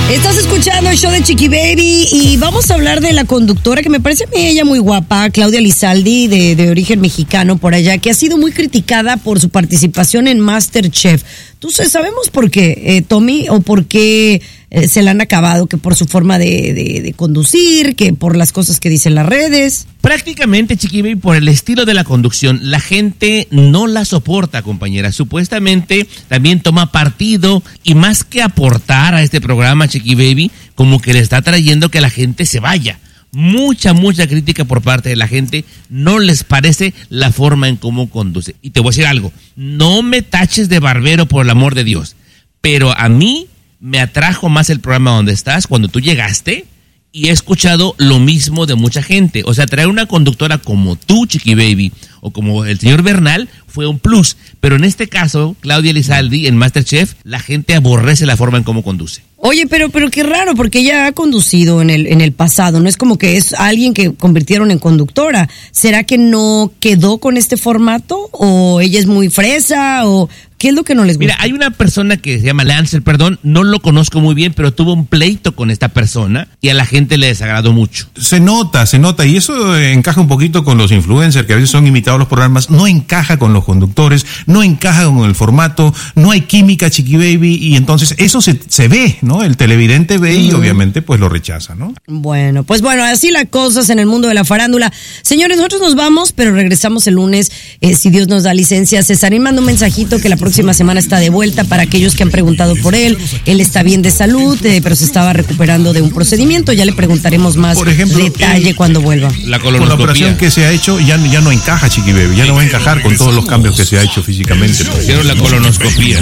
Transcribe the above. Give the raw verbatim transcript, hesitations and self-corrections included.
Estás escuchando el show de Chiqui Baby y vamos a hablar de la conductora que me parece a mí ella muy guapa, Claudia Lizaldi, de, de origen mexicano por allá, que ha sido muy criticada por su participación en MasterChef. ¿Tú sabemos por qué, eh, Tommy, o por qué eh, se la han acabado? ¿Que por su forma de, de, de conducir, que por las cosas que dicen las redes? Prácticamente, Chiqui Baby, por el estilo de la conducción, la gente no la soporta, compañera. Supuestamente también toma partido y más que aportar a este programa, Chiqui Baby, como que le está trayendo que la gente se vaya. Mucha, mucha crítica por parte de la gente. No les parece la forma en cómo conduce. Y te voy a decir algo, no me taches de barbero por el amor de Dios, pero a mí me atrajo más el programa donde estás cuando tú llegaste y he escuchado lo mismo de mucha gente. O sea, traer una conductora como tú, Chiqui Baby, o como el señor Bernal, fue un plus. Pero en este caso, Claudia Lizaldi, en MasterChef, la gente aborrece la forma en cómo conduce. Oye, pero pero qué raro, porque ella ha conducido en el en el pasado, no es como que es alguien que convirtieron en conductora. ¿Será que no quedó con este formato? ¿O ella es muy fresa? ¿O qué es lo que no les gusta? Mira, hay una persona que se llama Lancer, perdón, no lo conozco muy bien, pero tuvo un pleito con esta persona y a la gente le desagradó mucho. Se nota, se nota, y eso encaja un poquito con los influencers que a veces son invitados a los programas, no encaja con los conductores, no encaja con el formato, no hay química, Chiqui Baby, y entonces eso se, se ve, ¿no? El televidente ve y obviamente pues lo rechaza, ¿no? Bueno, pues bueno, así las cosas en el mundo de la farándula. Señores, nosotros nos vamos, pero regresamos el lunes, eh, si Dios nos da licencia. Cesarín manda un mensajito que la próxima semana está de vuelta para aquellos que han preguntado por él. Él está bien de salud, eh, pero se estaba recuperando de un procedimiento. Ya le preguntaremos más por ejemplo, detalle eh, cuando vuelva. La con la operación que se ha hecho ya, ya no encaja, Chiqui Baby, ya no va a encajar con todos los cambios que se ha hecho físicamente. Hicieron la colonoscopía.